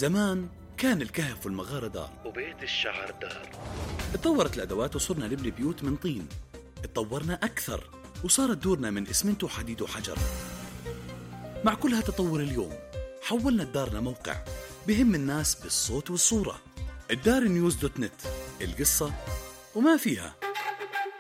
زمان كان الكهف والمغارة دار وبيت الشعر دار. اتطورت الأدوات وصرنا نبني بيوت من طين. اتطورنا أكثر وصارت دورنا من إسمنت وحديد وحجر. مع كل هالتطور اليوم حولنا الدار لموقع بهم الناس بالصوت والصورة. الدار نيوز دوت نت، القصة وما فيها.